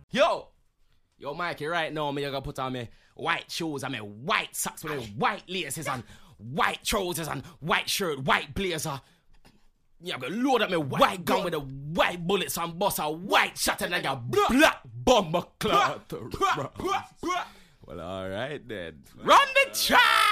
Yo, Mikey, right now, me gonna put on me white shoes and me white socks with me white laces and white trousers and white shirt, white blazer. Yeah, I'm gonna load up my white gun with the white bullets and bust a white shot and like a black bomber cloth. Well, alright then. Run the track!